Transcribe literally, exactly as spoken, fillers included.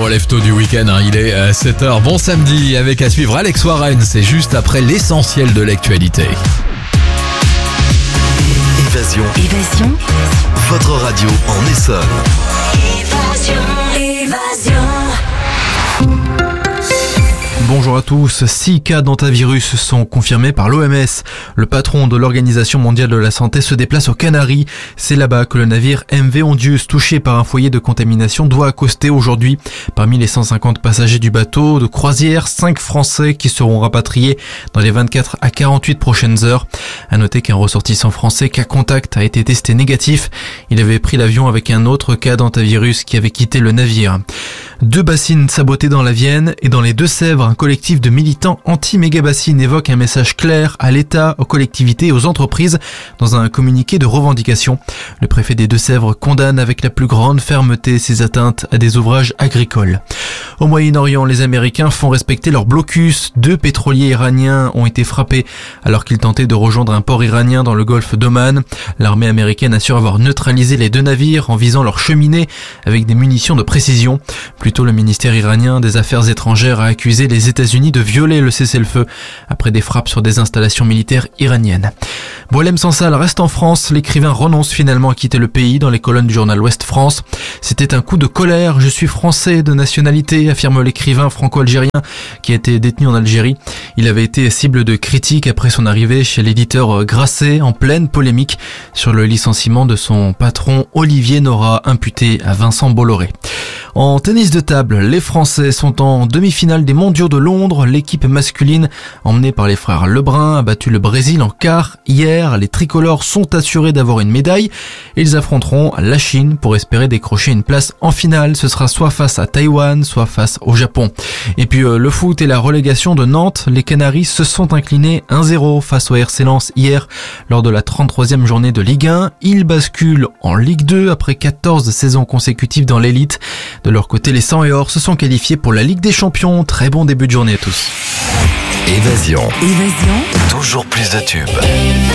relève tôt du week-end, hein. Il est euh, sept heures. Bon samedi avec à suivre Alex Warren. C'est juste après l'essentiel de l'actualité. Évasion. Évasion. Votre radio en Essonne. Évasion. Évasion. Bonjour à tous, six cas d'hantavirus sont confirmés par l'O M S. Le patron de l'Organisation mondiale de la santé se déplace aux Canaries. C'est là-bas que le navire M V Ondius, touché par un foyer de contamination, doit accoster aujourd'hui. Parmi les cent cinquante passagers du bateau de croisière, cinq Français qui seront rapatriés dans les vingt-quatre à quarante-huit prochaines heures. À noter qu'un ressortissant français cas contact a été testé négatif. Il avait pris l'avion avec un autre cas d'hantavirus qui avait quitté le navire. Deux bassines sabotées dans la Vienne et dans les Deux-Sèvres, un collectif de militants anti-méga-bassines évoque un message clair à l'État, aux collectivités et aux entreprises dans un communiqué de revendication. Le préfet des Deux-Sèvres condamne avec la plus grande fermeté ces atteintes à des ouvrages agricoles. Au Moyen-Orient, les Américains font respecter leur blocus. Deux pétroliers iraniens ont été frappés alors qu'ils tentaient de rejoindre un port iranien dans le golfe d'Oman. L'armée américaine assure avoir neutralisé les deux navires en visant leur cheminée avec des munitions de précision. Plus tôt, le ministère iranien des Affaires étrangères a accusé les États-Unis de violer le cessez-le-feu après des frappes sur des installations militaires iraniennes. Boualem Sansal reste en France. L'écrivain renonce finalement à quitter le pays dans les colonnes du journal Ouest France. C'était un coup de colère. Je suis français de nationalité, affirme l'écrivain franco-algérien qui a été détenu en Algérie. Il avait été cible de critiques après son arrivée chez l'éditeur Grasset en pleine polémique sur le licenciement de son patron Olivier Nora imputé à Vincent Bolloré. En tennis de table, les Français sont en demi-finale des mondiaux de Londres. L'équipe masculine, emmenée par les frères Lebrun, a battu le Brésil en quart. Hier, les tricolores sont assurés d'avoir une médaille. Ils affronteront la Chine pour espérer décrocher une place en finale. Ce sera soit face à Taïwan, soit face au Japon. Et puis euh, le foot et la relégation de Nantes. Les Canaries se sont inclinés un zéro face au R C Lens hier lors de la trente-troisième journée de Ligue un. Ils basculent en Ligue deux après quatorze saisons consécutives dans l'élite. De leur côté, les cent et or se sont qualifiés pour la Ligue des Champions. Très bon début de journée à tous. Évasion. Évasion. Toujours plus de tubes.